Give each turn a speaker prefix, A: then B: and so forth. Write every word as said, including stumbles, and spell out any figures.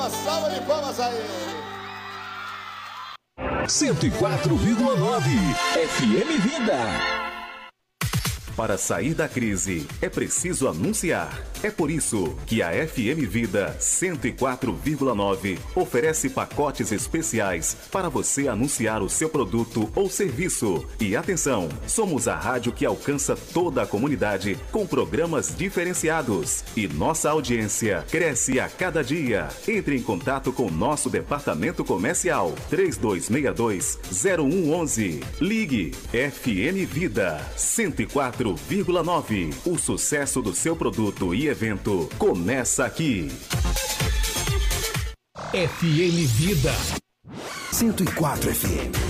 A: uma salva de palmas aí.
B: cento e quatro vírgula nove F M Vida.
C: Para sair da crise, é preciso anunciar. É por isso que a F M Vida cento e quatro vírgula nove oferece pacotes especiais para você anunciar o seu produto ou serviço. E atenção, somos a rádio que alcança toda a comunidade com programas diferenciados. E nossa audiência cresce a cada dia. Entre em contato com nosso departamento comercial três dois seis dois, zero um um um. Ligue F M Vida cento e quatro vírgula nove. O sucesso do seu produto e evento começa aqui.
B: F M Vida
D: cento e quatro F M.